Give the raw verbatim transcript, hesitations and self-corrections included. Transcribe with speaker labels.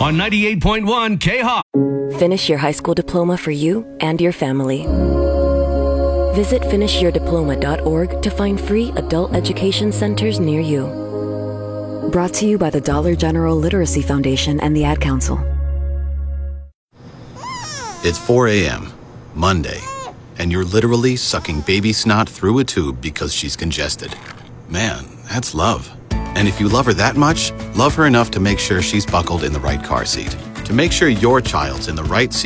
Speaker 1: on ninety-eight point one K-Hawk.
Speaker 2: Finish your high school diploma for you and your family. Visit finish your diploma dot org to find free adult education centers near you. Brought to you by the Dollar General Literacy Foundation and the Ad Council.
Speaker 3: It's four a.m., Monday, and you're literally sucking baby snot through a tube because she's congested. Man, that's love. And if you love her that much, love her enough to make sure she's buckled in the right car seat. To make sure your child's in the right seat